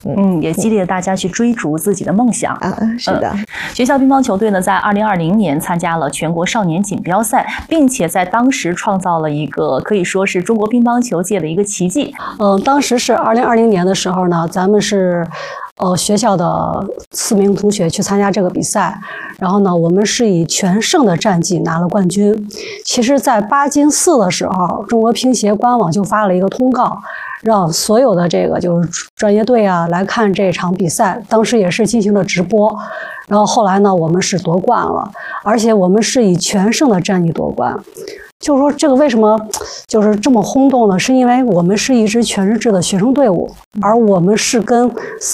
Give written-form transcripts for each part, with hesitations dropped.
也激励了大家去追逐自己的梦想啊。是的， 学校乒乓球队呢，在2020年参加了全国少年锦标赛，并且在当时创造了一个可以说是中国乒乓球界的一个奇迹。 当时是2020年的时候呢，咱们是学校的4名同学去参加这个比赛，然后呢，我们是以全胜的战绩拿了冠军。其实，在8进4的时候，中国乒协官网就发了一个通告，让所有的这个就是专业队啊来看这场比赛，当时也是进行了直播。然后后来呢，我们是夺冠了，而且我们是以全胜的战绩夺冠。就是说这个为什么就是这么轰动呢？是因为我们是一支全日制的学生队伍，而我们是跟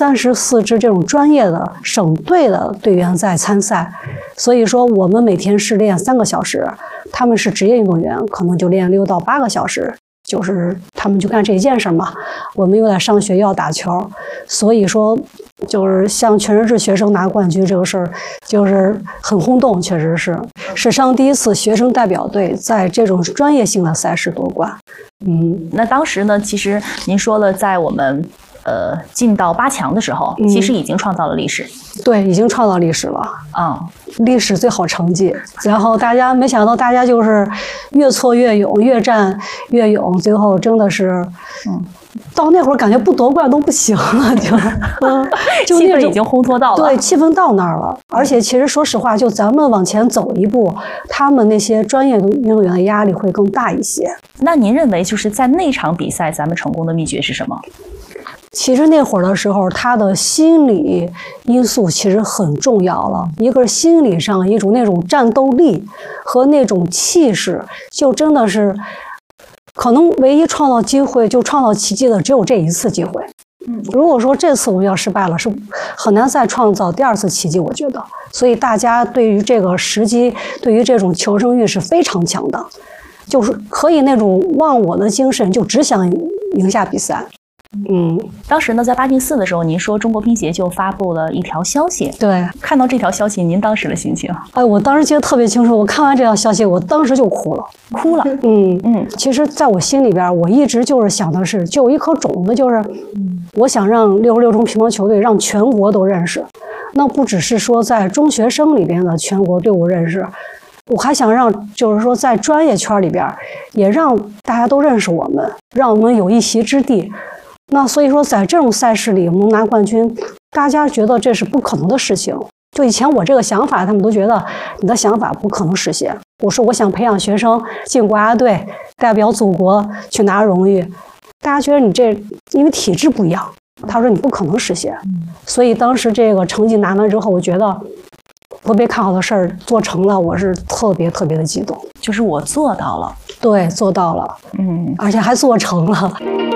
34支这种专业的省队的队员在参赛，所以说我们每天是练3个小时，他们是职业运动员，可能就练6到8个小时。就是他们就干这一件事嘛，我们又在上学又要打球，所以说就是像全日制学生拿冠军这个事儿，就是很轰动，确实是史上第一次学生代表队在这种专业性的赛事夺冠。 那当时呢，其实您说了，在我们进到8强的时候，其实已经创造了历史。 对，已经创造历史了啊，历史最好成绩。然后大家没想到，大家就是越挫越勇，越战越勇，最后真的是，到那会儿感觉不夺冠都不行了，就气氛已经烘托到了。 对，气氛到那儿了。而且其实说实话，就咱们往前走一步，他们那些专业运动员的压力会更大一些。 那您认为就是在那场比赛，咱们成功的秘诀是什么？ 其实那会儿的时候，他的心理因素其实很重要了。一个是心理上一种那种战斗力和那种气势，就真的是可能唯一创造机会就创造奇迹的只有这一次机会。如果说这次我们要失败了，是很难再创造第2次奇迹，我觉得。所以大家对于这个时机，对于这种求生欲是非常强的，就是可以那种忘我的精神，就只想赢下比赛。 当时呢，在8进4的时候，您说中国乒协就发布了一条消息。 对， 看到这条消息，您当时的心情？ 我当时记得特别清楚，我看完这条消息，我当时就哭了。其实在我心里边，我一直就是想的是，就有一颗种子，就是我想让66中乒乓球队让全国都认识。那不只是说在中学生里边的全国队伍认识，我还想让就是说在专业圈里边也让大家都认识我们，让我们有一席之地。那所以说，在这种赛事里，我们拿冠军，大家觉得这是不可能的事情。就以前我这个想法，他们都觉得你的想法不可能实现。我说我想培养学生进国家队，代表祖国去拿荣誉，大家觉得你这因为体制不一样，他说你不可能实现。所以当时这个成绩拿完之后，我觉得我被看好的事儿做成了，我是特别特别的激动。 就是我做到了， 对，做到了，而且还做成了。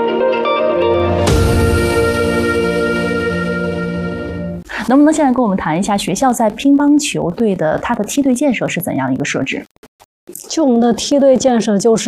能不能现在跟我们谈一下学校在乒乓球队的它的梯队建设是怎样的一个设置？ 就我们的梯队建设就是，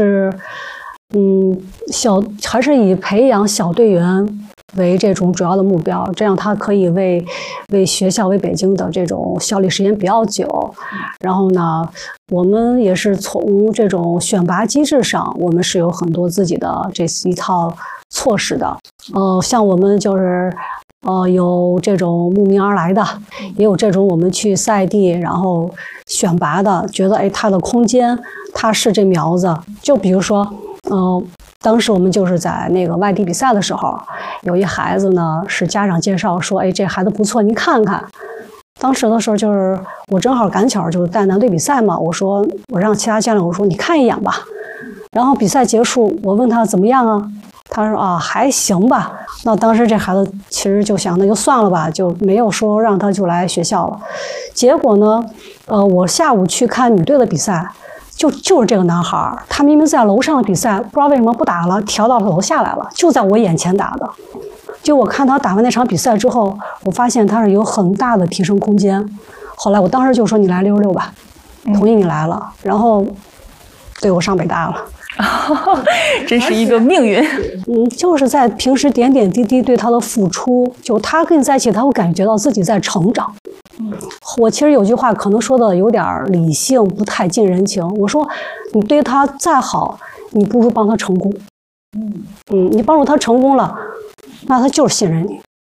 还是以培养小队员为这种主要的目标，这样它可以为学校为北京的这种效力时间比较久。然后呢，我们也是从这种选拔机制上，我们是有很多自己的这一套措施的。像我们就是有这种慕名而来的，也有这种我们去赛地然后选拔的，觉得他的空间他是这苗子。就比如说当时我们就是在那个外地比赛的时候，有一孩子呢是家长介绍说，这孩子不错，您看看。当时的时候就是我正好赶巧就是带男队比赛嘛，我让其他教练我说你看一眼吧。然后比赛结束，我问他怎么样啊？他说还行吧。那当时这孩子其实就想那就算了吧，就没有说让他就来学校了。结果呢，我下午去看女队的比赛，就是这个男孩，他明明在楼上的比赛，不知道为什么不打了，调到楼下来了，就在我眼前打的。就我看他打完那场比赛之后，我发现他是有很大的提升空间。后来我当时就说你来66吧，同意你来了。然后对我上北大了。 真是一个命运。 就是在平时点点滴滴对他的付出，就他跟你在一起，他会感觉到自己在成长。我其实有句话可能说的有点理性，不太近人情。我说你对他再好，你不如帮他成功。你帮助他成功了，那他就是信任你。